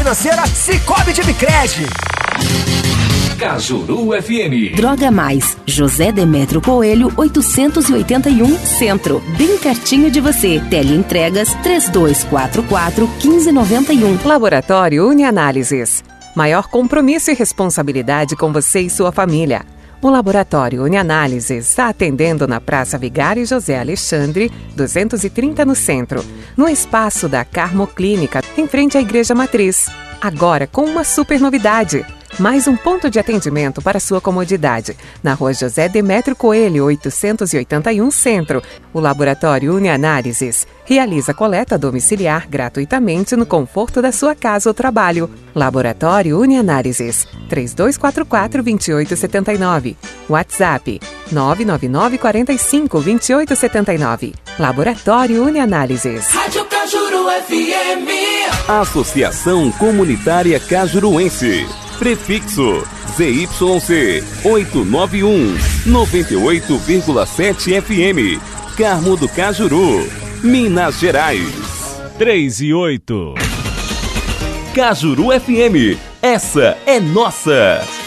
financeira Cicobi de Bicred. Cajuru FM. Droga Mais, José Demétrio Coelho, 881 Centro. Bem pertinho de você. Teleentregas 3244-1591. Laboratório Unianálises. Maior compromisso e responsabilidade com você e sua família. O Laboratório Unianálises está atendendo na Praça Vigário José Alexandre, 230 no centro, no espaço da Carmo Clínica, em frente à Igreja Matriz. Agora com uma super novidade. Mais um ponto de atendimento para sua comodidade. Na Rua José Demétrio Coelho, 881 Centro. O Laboratório Unianálises realiza coleta domiciliar gratuitamente no conforto da sua casa ou trabalho. Laboratório Unianálises, 3244-2879. WhatsApp, 999-45-2879. Laboratório Unianálises. Rádio Cajuru FM. Associação Comunitária Cajuruense. Prefixo ZYC 891 98,7 FM. Carmo do Cajuru, Minas Gerais. 3 e 8. Cajuru FM, essa é nossa.